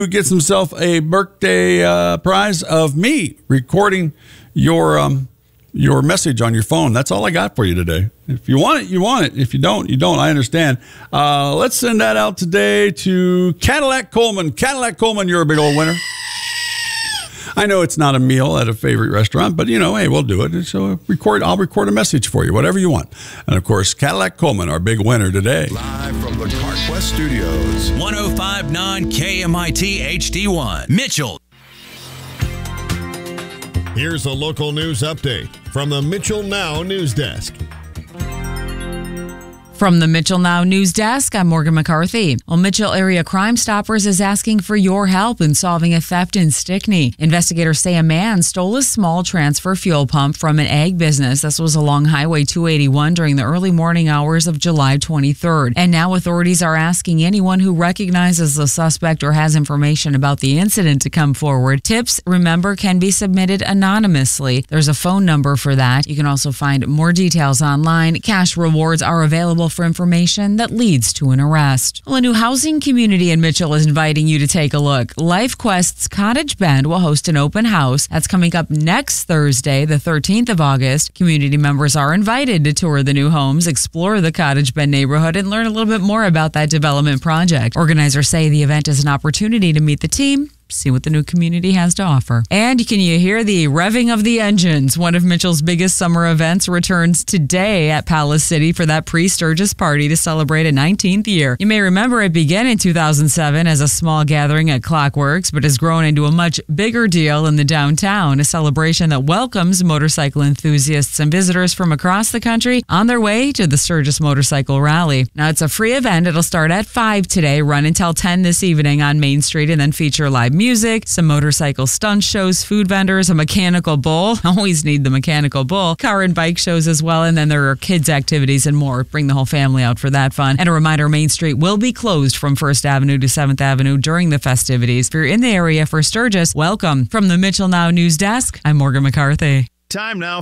who gets himself a birthday prize of me recording your message on your phone. That's all I got for you today. If you want it, you want it. If you don't, you don't. I understand. Let's send that out today to Cadillac Coleman. Cadillac Coleman, you're a big old winner. I know it's not a meal at a favorite restaurant, but, hey, we'll do it. So I'll record a message for you, whatever you want. And, of course, Cadillac Coleman, our big winner today. Live from the CarQuest Studios. 105.9 KMIT HD1. Mitchell. Here's a local news update from the Mitchell Now News Desk. From the Mitchell Now News Desk, I'm Morgan McCarthy. Well, Mitchell Area Crime Stoppers is asking for your help in solving a theft in Stickney. Investigators say a man stole a small transfer fuel pump from an ag business. This was along Highway 281 during the early morning hours of July 23rd. And now authorities are asking anyone who recognizes the suspect or has information about the incident to come forward. Tips, remember, can be submitted anonymously. There's a phone number for that. You can also find more details online. Cash rewards are available for information that leads to an arrest. Well, a new housing community in Mitchell is inviting you to take a look. LifeQuest's Cottage Bend will host an open house. That's coming up next Thursday, the 13th of August. Community members are invited to tour the new homes, explore the Cottage Bend neighborhood, and learn a little bit more about that development project. Organizers say the event is an opportunity to meet the team, see what the new community has to offer. And can you hear the revving of the engines? One of Mitchell's biggest summer events returns today at Palace City for that pre-Sturgis party to celebrate a 19th year. You may remember it began in 2007 as a small gathering at Clockworks, but has grown into a much bigger deal in the downtown, a celebration that welcomes motorcycle enthusiasts and visitors from across the country on their way to the Sturgis Motorcycle Rally. Now, it's a free event. It'll start at 5 today, run until 10 this evening on Main Street, and then feature live music, some motorcycle stunt shows, food vendors, a mechanical bull. Always need the mechanical bull. Car and bike shows as well. And then there are kids activities and more. Bring the whole family out for that fun. And a reminder, Main Street will be closed from 1st Avenue to 7th Avenue during the festivities. If you're in the area for Sturgis, welcome. From the Mitchell Now News Desk, I'm Morgan McCarthy. Time now